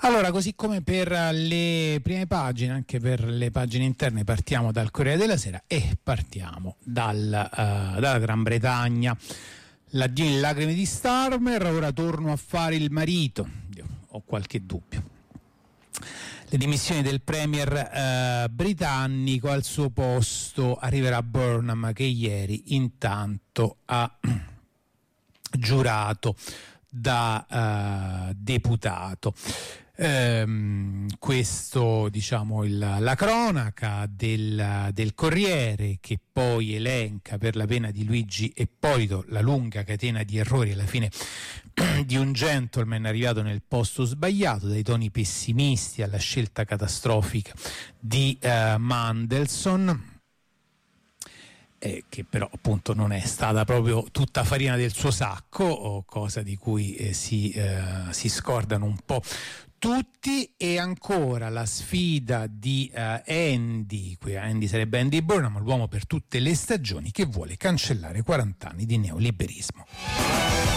Allora, così come per le prime pagine, anche per le pagine interne, partiamo dal Corriere della Sera e partiamo dalla Gran Bretagna. L'addio in lacrime di Starmer, ora torno a fare il marito. Io ho qualche dubbio. Le dimissioni del premier britannico, al suo posto arriverà Burnham, che ieri intanto ha giurato da deputato. Questo, diciamo, la cronaca del Corriere, che poi elenca, per la pena di Luigi Ippolito, la lunga catena di errori alla fine di un gentleman arrivato nel posto sbagliato, dai toni pessimisti alla scelta catastrofica di Mandelson, che però appunto non è stata proprio tutta farina del suo sacco, cosa di cui si scordano un po' tutti. E ancora la sfida di Andy sarebbe Andy Burnham, l'uomo per tutte le stagioni, che vuole cancellare 40 anni di neoliberismo.